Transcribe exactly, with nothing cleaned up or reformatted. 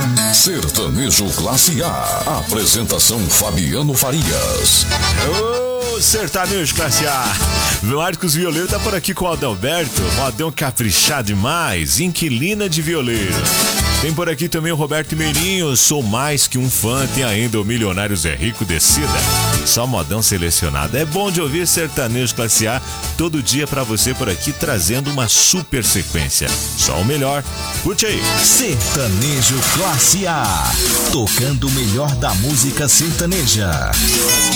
Sertanejo Classe A. Apresentação Fabiano Farias. Ô, Sertanejo Classe A. Marcos Violeiro tá por aqui com o Adalberto. Modão caprichado demais. Inquilina de violeiro. Tem por aqui também o Roberto Meirinho. Sou mais que um fã. Tem ainda o Milionário Zé Rico Descida. Só modão selecionado. É bom de ouvir Sertanejo Classe A todo dia pra você por aqui, trazendo uma super sequência. Só o melhor. Curte aí. Sertanejo Classe A. Tocando o melhor da música sertaneja.